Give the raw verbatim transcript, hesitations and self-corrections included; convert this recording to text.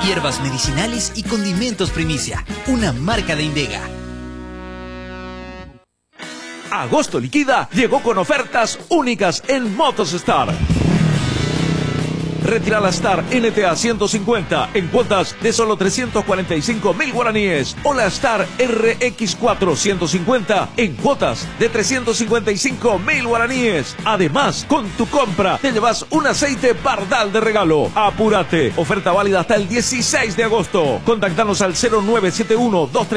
hierbas medicinales y condimentos primicia, una marca de Indega. Agosto Liquida llegó con ofertas únicas en Motostar. Retira la Star N T A ciento cincuenta en cuotas de solo trescientos cuarenta y cinco mil guaraníes o la Star R X cuatro ciento cincuenta en cuotas de trescientos cincuenta y cinco mil guaraníes. Además, con tu compra te llevas un aceite Pardal de regalo. Apúrate, oferta válida hasta el dieciséis de agosto. Contactanos al cero nueve siete uno dos